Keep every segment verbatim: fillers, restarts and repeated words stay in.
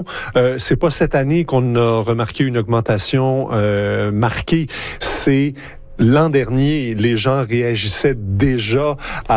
euh, c'est pas cette année qu'on a remarqué une augmentation euh, marquée, c'est l'an dernier, les gens réagissaient déjà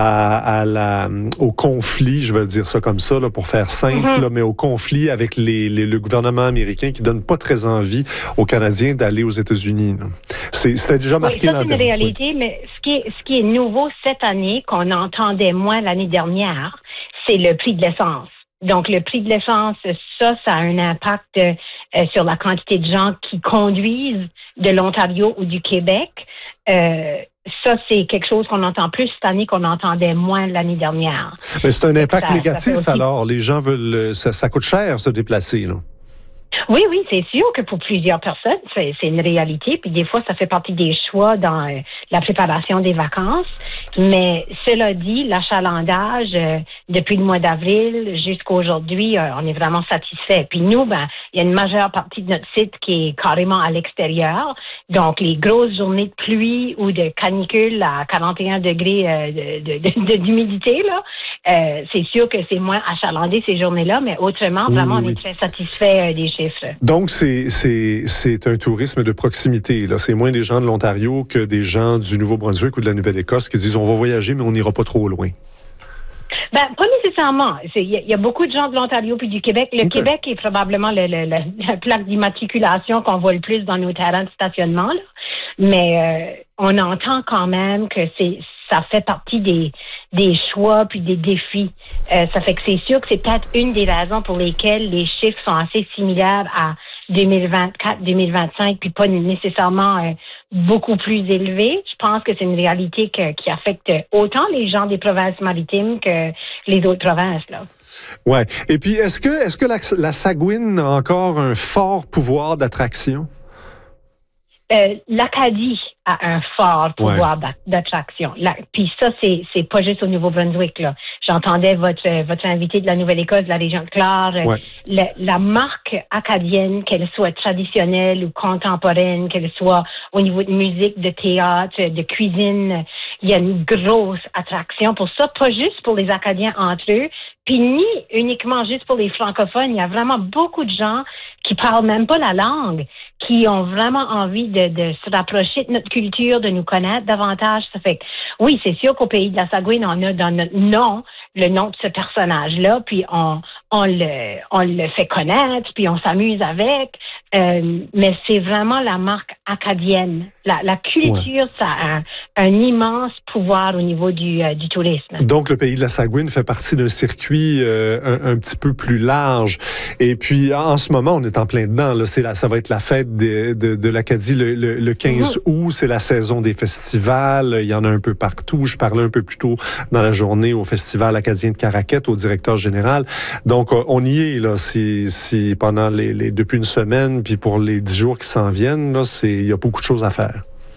à, à la, au conflit, je vais dire ça comme ça, là, pour faire simple, mm-hmm. là, mais au conflit avec les, les, le gouvernement américain qui donne pas très envie aux Canadiens d'aller aux États-Unis. C'est, c'était déjà marqué oui, ça, l'an c'est dernier. une réalité, oui. Mais ce qui, est, ce qui est nouveau cette année, qu'on entendait moins l'année dernière, c'est le prix de l'essence. Donc, le prix de l'essence, ça, ça a un impact euh, sur la quantité de gens qui conduisent de l'Ontario ou du Québec. Euh, ça, c'est quelque chose qu'on entend plus cette année qu'on entendait moins l'année dernière. Mais c'est un impact ça, négatif, ça aussi... alors. Les gens veulent... Ça, ça coûte cher, se déplacer, là. Oui, oui, c'est sûr que pour plusieurs personnes, c'est, c'est une réalité. Puis des fois, ça fait partie des choix dans euh, la préparation des vacances. Mais cela dit, l'achalandage, euh, depuis le mois d'avril jusqu'à aujourd'hui, euh, on est vraiment satisfait. Puis nous, ben, il y a une majeure partie de notre site qui est carrément à l'extérieur. Donc, les grosses journées de pluie ou de canicule à quarante et un degrés euh, de, de, de, d'humidité, là, euh, c'est sûr que c'est moins achalandé ces journées-là. Mais autrement, oui, vraiment, oui. on est très satisfait euh, des chiffres. Donc, c'est, c'est, c'est un tourisme de proximité. Là. C'est moins des gens de l'Ontario que des gens du Nouveau-Brunswick ou de la Nouvelle-Écosse qui disent on va voyager, mais on n'ira pas trop loin. Ben, pas nécessairement. Il y, y a beaucoup de gens de l'Ontario puis du Québec. Le okay. Québec est probablement le, le, le, la plaque d'immatriculation qu'on voit le plus dans nos terrains de stationnement. Là. Mais euh, on entend quand même que c'est ça fait partie des, des choix puis des défis. Euh, ça fait que c'est sûr que c'est peut-être une des raisons pour lesquelles les chiffres sont assez similaires à deux mille vingt-quatre, deux mille vingt-cinq, puis pas nécessairement euh, beaucoup plus élevés. Je pense que c'est une réalité que, qui affecte autant les gens des provinces maritimes que les autres provinces, là. Ouais. Et puis, est-ce que, est-ce que la, la Saguenay a encore un fort pouvoir d'attraction? Euh, L'Acadie a un fort pouvoir ouais. d'attraction. La, puis ça, c'est c'est pas juste au Nouveau-Brunswick, là. J'entendais votre votre invité de la Nouvelle-Écosse, de la région de Clare. Ouais. La, la marque acadienne, qu'elle soit traditionnelle ou contemporaine, qu'elle soit au niveau de musique, de théâtre, de cuisine, il y a une grosse attraction pour ça, pas juste pour les Acadiens entre eux, puis ni uniquement juste pour les francophones. Il y a vraiment beaucoup de gens qui parlent même pas la langue, qui ont vraiment envie de, de se rapprocher de notre culture, de nous connaître davantage. Ça fait que, oui, c'est sûr qu'au pays de la Saguenay, on a dans notre nom le nom de ce personnage-là, puis on, on le, on le fait connaître, puis on s'amuse avec. Euh, mais c'est vraiment la marque acadienne. La, la culture, ouais. ça a un, un immense pouvoir au niveau du, euh, du tourisme. Donc, le pays de la Saguenay fait partie d'un circuit euh, un, un petit peu plus large. Et puis, en ce moment, on est en plein dedans. Là. C'est la, ça va être la fête de, de, de l'Acadie le, le, le quinze mmh. août. C'est la saison des festivals. Il y en a un peu partout. Je parlais un peu plus tôt dans la journée au Festival acadien de Caraquette, au directeur général. Donc, on y est, là. Si, si pendant les, les, depuis une semaine, puis pour les dix jours qui s'en viennent, là, c'est, il y a beaucoup de choses à faire.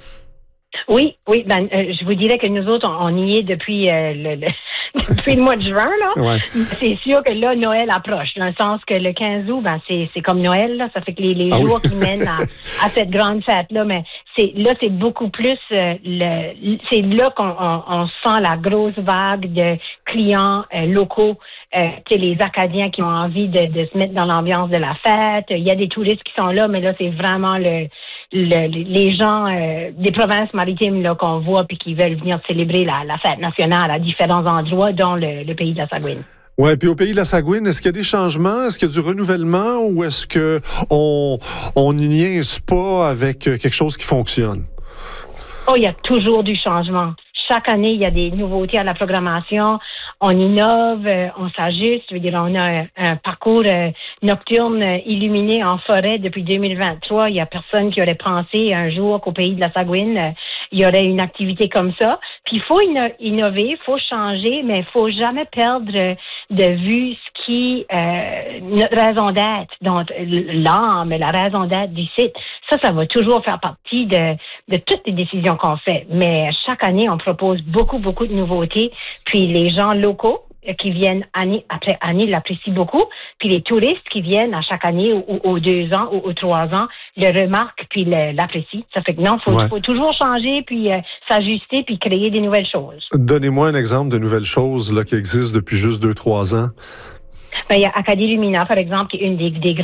Oui, oui. Ben, euh, je vous dirais que nous autres, on, on y est depuis euh, le, le depuis le mois de juin, là. Ouais. C'est sûr que là, Noël approche, dans le sens que le quinze août, ben, c'est, c'est comme Noël, là. Ça fait que les, les ah jours oui. qui mènent à, à cette grande fête-là, mais c'est, là, c'est beaucoup plus, euh, le, c'est là qu'on on, on sent la grosse vague de clients euh, locaux, euh, tu sais, les Acadiens qui ont envie de, de se mettre dans l'ambiance de la fête. Il y a des touristes qui sont là, mais là, c'est vraiment le, le les gens euh, des provinces maritimes, là, qu'on voit puis qui veulent venir célébrer la, la fête nationale à différents endroits, dont le, le pays de la Saguenay. Oui, puis au pays de la Saguenay, est-ce qu'il y a des changements? Est-ce qu'il y a du renouvellement ou est-ce qu'on on n'y niaise pas avec quelque chose qui fonctionne? Oh, il y a toujours du changement. Chaque année, il y a des nouveautés à la programmation. On innove, euh, on s'ajuste. Je veux dire, on a un, un parcours euh, nocturne euh, illuminé en forêt depuis deux mille vingt-trois. Il y a personne qui aurait pensé un jour qu'au pays de la Saguenay, euh, il y aurait une activité comme ça. Puis il faut inno- innover, il faut changer, mais il faut jamais perdre de vue ce qui euh, notre raison d'être, donc l'âme, la raison d'être du site. Ça, ça va toujours faire partie de, de toutes les décisions qu'on fait. Mais chaque année, on propose beaucoup, beaucoup de nouveautés. Puis les gens locaux qui viennent année après année l'apprécient beaucoup. Puis les touristes qui viennent à chaque année ou aux deux ans ou aux trois ans le remarquent puis le, l'apprécient. Ça fait que non, il faut, ouais. faut toujours changer puis euh, s'ajuster puis créer des nouvelles choses. Donnez-moi un exemple de nouvelles choses là, qui existent depuis juste deux, trois ans. Ben, il y a Acadie Lumina, par exemple, qui est une des, des